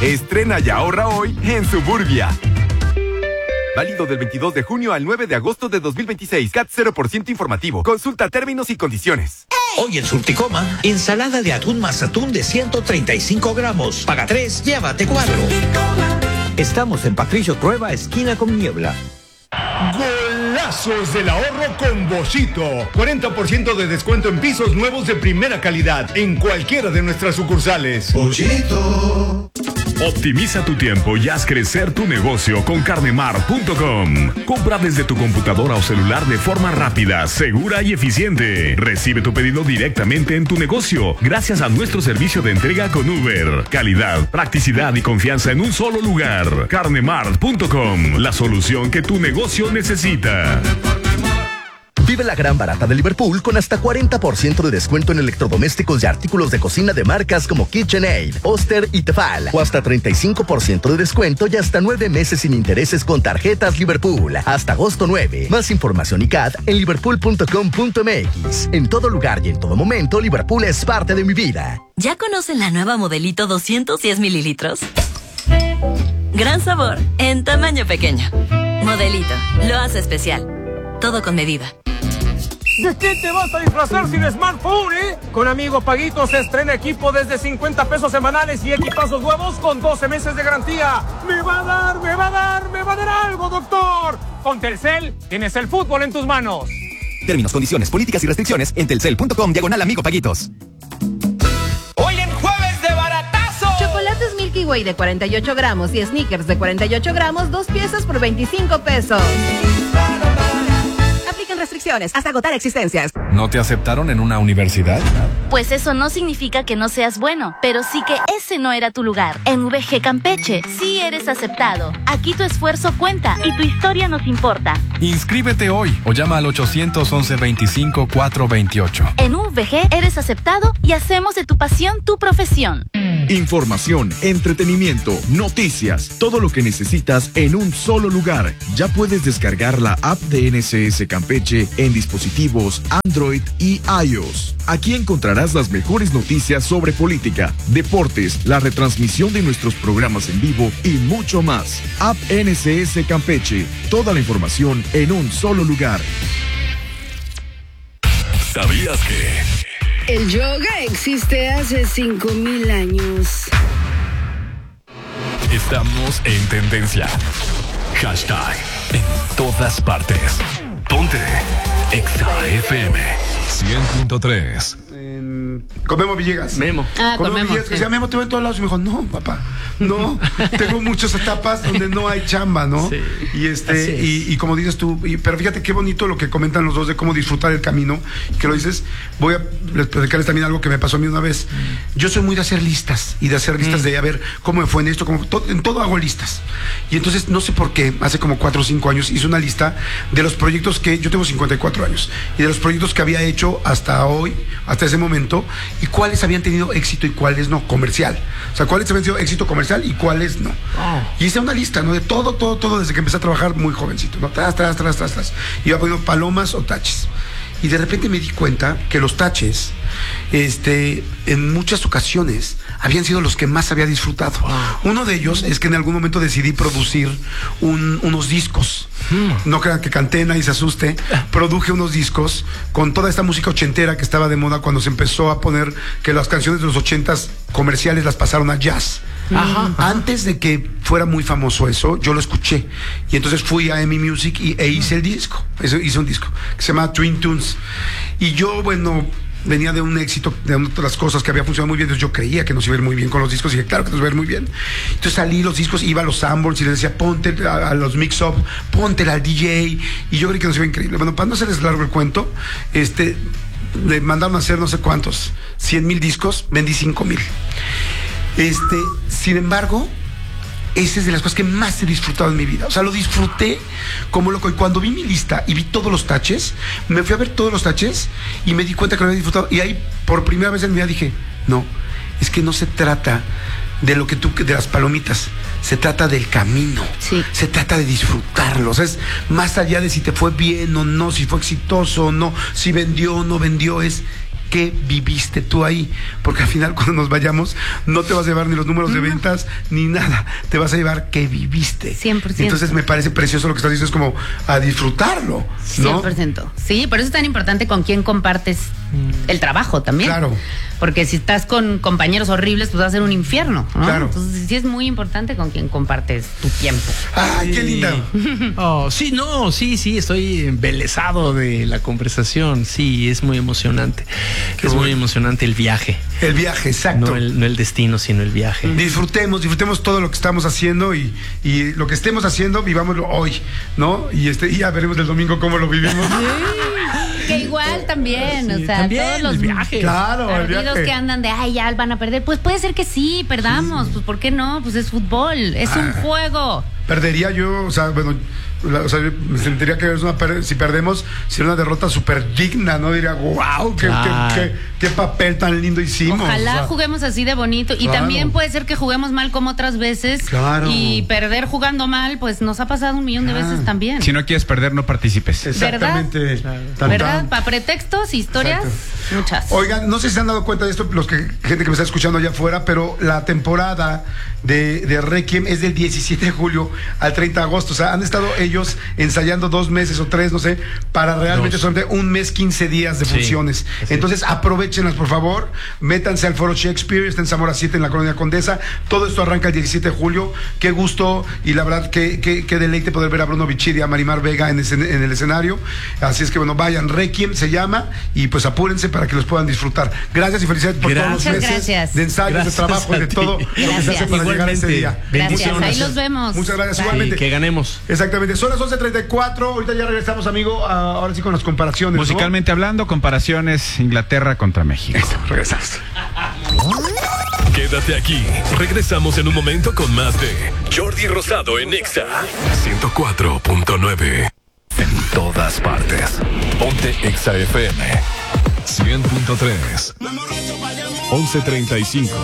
Estrena y ahorra hoy en Suburbia. Válido del 22 de junio al 9 de agosto de 2026. CAT 0% informativo. Consulta términos y condiciones. Hoy en Surticoma, ensalada de atún más atún de 135 gramos. Paga 3, llévate 4. Estamos en Patricio Trueba, esquina con Niebla. Golazos del ahorro con Boschito. 40% de descuento en pisos nuevos de primera calidad en cualquiera de nuestras sucursales. Boschito. Optimiza tu tiempo y haz crecer tu negocio con carnemar.com. Compra desde tu computadora o celular de forma rápida, segura y eficiente. Recibe tu pedido directamente en tu negocio gracias a nuestro servicio de entrega con Uber. Calidad, practicidad y confianza en un solo lugar. carnemar.com, la solución que tu negocio necesita. Vive la gran barata de Liverpool con hasta 40% de descuento en electrodomésticos y artículos de cocina de marcas como KitchenAid, Oster y Tefal. O hasta 35% de descuento y hasta 9 meses sin intereses con tarjetas Liverpool. Hasta agosto 9. Más información y CAT en liverpool.com.mx. En todo lugar y en todo momento, Liverpool es parte de mi vida. ¿Ya conocen la nueva Modelito 210 mililitros? Gran sabor, en tamaño pequeño. Modelito, lo hace especial. Todo con medida. ¿De qué te vas a disfrazar sin smartphone, Con Amigo Paguito se estrena equipo desde 50 pesos semanales y equipazos nuevos con 12 meses de garantía. Me va a dar algo, doctor. Con Telcel tienes el fútbol en tus manos. Términos, condiciones, políticas y restricciones en telcel.com/Amigo Paguitos. Hoy en Jueves de Baratazo. Chocolates Milky Way de 48 gramos y Snickers de 48 gramos, 2 piezas por 25 pesos. Aplican restricciones hasta agotar existencias. ¿No te aceptaron en una universidad? Pues eso no significa que no seas bueno, pero sí que ese no era tu lugar. En VG Campeche sí eres aceptado. Aquí tu esfuerzo cuenta y tu historia nos importa. Inscríbete hoy o llama al 811-25-428. En VG eres aceptado y hacemos de tu pasión tu profesión. Información, entretenimiento, noticias, todo lo que necesitas en un solo lugar. Ya puedes descargar la app de NSS Campeche en dispositivos Android y iOS. Aquí encontrarás las mejores noticias sobre política, deportes, la retransmisión de nuestros programas en vivo y mucho más. App NSS Campeche. Toda la información en un solo lugar. ¿Sabías que? El yoga existe hace 5,000 años. Estamos en tendencia. Hashtag en todas partes. Ponte Exa FM 100.3. Con Memo Villegas. Memo. Con Memo Villegas, que decía, Memo, te veo en todos lados. Y me dijo, no, papá, no. Tengo muchas etapas donde no hay chamba, ¿no? Sí. Y como dices tú, pero fíjate qué bonito lo que comentan los dos de cómo disfrutar el camino. Que lo dices, voy a platicarles también algo que me pasó a mí una vez. Yo soy muy de hacer listas y de hacer listas de a ver cómo me fue en esto, en todo hago listas. Y entonces, no sé por qué, hace como 4 o 5 años hice una lista de los proyectos que, yo tengo 54 años, y de los proyectos que había hecho hasta hoy, hasta ese momento, y cuáles habían tenido éxito y cuáles no, comercial. O sea, cuáles habían sido éxito comercial y cuáles no. Y hice una lista, ¿no? De todo, desde que empecé a trabajar muy jovencito, ¿no? Tras. Iba poniendo palomas o taches. Y de repente me di cuenta que los taches, en muchas ocasiones, habían sido los que más había disfrutado. Uno de ellos es que en algún momento decidí producir unos discos. No crean que canté, nadie se asuste. Produje unos discos con toda esta música ochentera que estaba de moda cuando se empezó a poner que las canciones de los 80s comerciales las pasaron a jazz. Antes de que fuera muy famoso eso, yo lo escuché. Y entonces fui a EMI Music e hice el disco. Hice un disco que se llama Twin Tunes. Y yo, bueno, venía de un éxito, de otras cosas que había funcionado muy bien. Entonces yo creía que nos iba a ir muy bien con los discos. Y dije, claro que nos va a ir muy bien. Entonces salí los discos, iba a los samples y les decía, ponte a los mix-up, ponte al DJ. Y yo creí que nos iba increíble. Bueno, para no hacerles largo el cuento, le mandaron a hacer no sé cuántos, 100,000 discos, vendí 5,000. Sin embargo, esa es de las cosas que más he disfrutado en mi vida. O sea, lo disfruté como loco. Y cuando vi mi lista y vi todos los taches, me fui a ver todos los taches y me di cuenta que lo había disfrutado. Y ahí, por primera vez en mi vida, dije, no, es que no se trata de lo que de las palomitas. Se trata del camino. Sí. Se trata de disfrutarlo. O sea, es más allá de si te fue bien o no, si fue exitoso o no, si vendió o no vendió, es qué viviste tú ahí, porque al final cuando nos vayamos no te vas a llevar ni los números de ventas ni nada, te vas a llevar qué viviste. 100%. Entonces me parece precioso lo que estás diciendo, es como a disfrutarlo, ¿no? 100%. Sí, por eso es tan importante con quién compartes el trabajo también. Claro. Porque si estás con compañeros horribles, pues va a ser un infierno, ¿no? Claro. Entonces sí es muy importante con quién compartes tu tiempo. ¡Ay, qué linda! Sí, estoy embelesado de la conversación. Sí, es muy emocionante. Muy emocionante el viaje. El viaje, exacto. No el destino, sino el viaje. Disfrutemos todo lo que estamos haciendo y lo que estemos haciendo, vivámoslo hoy, ¿no? Y ya veremos el domingo cómo lo vivimos. Que igual también, o sea, también, todos los viajes. Claro, partidos que andan de, ya van a perder, pues puede ser que sí, perdamos, pues ¿por qué no? Pues es fútbol, es un juego. Perdería yo, o sea, bueno, me sentiría que si perdemos, sería una derrota súper digna, ¿no? Diría, wow, qué papel tan lindo hicimos. Ojalá juguemos así de bonito. Y también puede ser que juguemos mal como otras veces. Claro. Y perder jugando mal, pues nos ha pasado 1,000,000 de veces también. Si no quieres perder, no participes. Exactamente. ¿Verdad? Para pretextos, historias, muchas. Oigan, no sé si se han dado cuenta de esto, gente que me está escuchando allá afuera, pero la temporada de Requiem es del 17 de julio al 30 de agosto. O sea, han estado ellos ensayando 2 meses o 3, no sé, para realmente solamente 1 mes, 15 días de funciones. Entonces, aprovechenlas, por favor. Métanse al Foro Shakespeare, está en Zamora 7, en la Colonia Condesa. Todo esto arranca el 17 de julio. Qué gusto y la verdad, qué deleite poder ver a Bruno Bichir y a Marimar Vega en el escenario. Así es que, bueno, vayan. Requiem se llama y pues apúrense para que los puedan disfrutar. Gracias y felicidades por todos los meses de ensayos, de trabajo y de todo lo que se hace para llegar a ese día. Gracias, ahí los vemos. Muchas gracias, igualmente. Que ganemos. Exactamente, son las 11:34, ahorita ya regresamos, amigo, ahora sí con las comparaciones. Musicalmente hablando, comparaciones Inglaterra contra México. Eso, regresamos. Quédate aquí, regresamos en un momento con más de Jordi Rosado en Exa 104.9. En todas partes. Ponte Exa FM 100.3. 11:35.